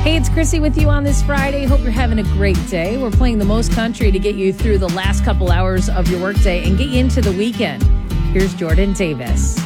Hey, it's Chrissy with you on this Friday. Hope you're having a great day. We're playing the most country to get you through the last couple hours of your workday and get you into the weekend. Here's Jordan Davis.